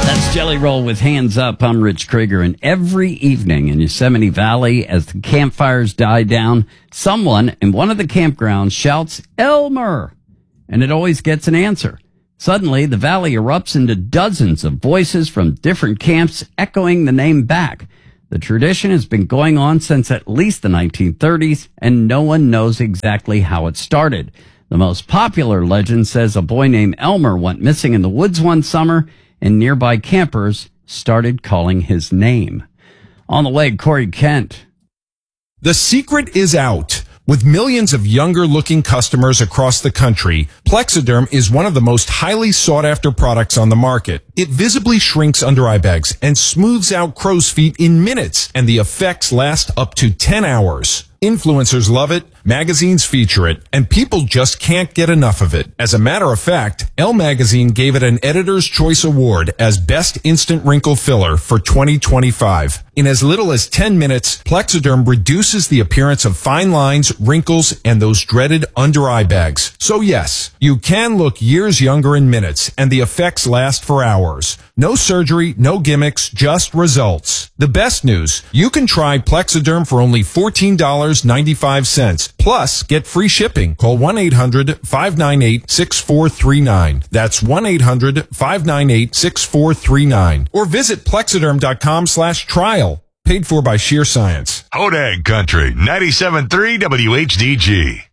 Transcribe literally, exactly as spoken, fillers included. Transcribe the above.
That's Jelly Roll with Hands Up. I'm Rich Krieger, and every evening in Yosemite Valley, as the campfires die down, someone in one of the campgrounds shouts, "Elmer!" And it always gets an answer. Suddenly, the valley erupts into dozens of voices from different camps echoing the name back. The tradition has been going on since at least the nineteen thirties, and no one knows exactly how it started. The most popular legend says a boy named Elmer went missing in the woods one summer, and nearby campers started calling his name. On the way, Corey Kent. The secret is out. With millions of younger-looking customers across the country, Plexiderm is one of the most highly sought-after products on the market. It visibly shrinks under eye bags and smooths out crow's feet in minutes, and the effects last up to ten hours. Influencers love it, magazines feature it, and people just can't get enough of it. As a matter of fact, Elle Magazine gave it an Editor's Choice Award as Best Instant Wrinkle Filler for twenty twenty-five. In as little as ten minutes, Plexiderm reduces the appearance of fine lines, wrinkles, and those dreaded under-eye bags. So yes, you can look years younger in minutes, and the effects last for hours. No surgery, no gimmicks, just results. The best news, you can try Plexiderm for only fourteen dollars and ninety-five cents. Plus, get free shipping. Call one eight hundred, five nine eight, six four three nine. That's one eight hundred, five nine eight, six four three nine. Or visit Plexiderm.com slash trial. Paid for by Sheer Science. Hodag Country, ninety-seven point three W H D G.